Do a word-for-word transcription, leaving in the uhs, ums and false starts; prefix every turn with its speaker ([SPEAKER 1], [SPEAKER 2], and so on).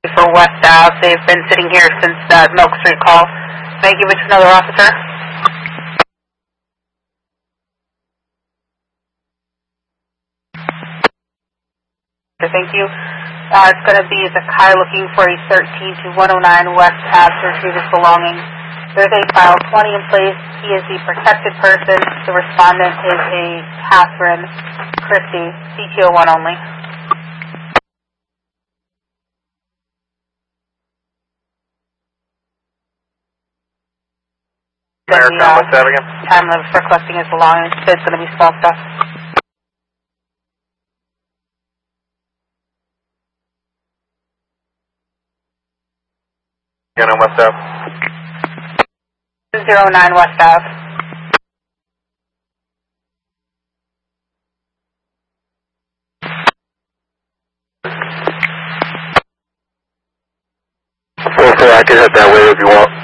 [SPEAKER 1] For West Ave. They've been sitting here since that Milk Street call. May I give it to another officer? Thank you. Uh, it's going to be the car looking for a thirteen to one oh nine West Ave to retrieve his belongings. There's a file twenty in place. He is the protected person. The respondent is a Catherine Christie, C T O one only.
[SPEAKER 2] American,
[SPEAKER 1] uh,
[SPEAKER 2] what's that again?
[SPEAKER 1] Time limit for collecting his belongings. It's going to be small stuff.
[SPEAKER 2] Again on West Ave.
[SPEAKER 1] zero nine West Ave.
[SPEAKER 2] four four, I can head that way if you want.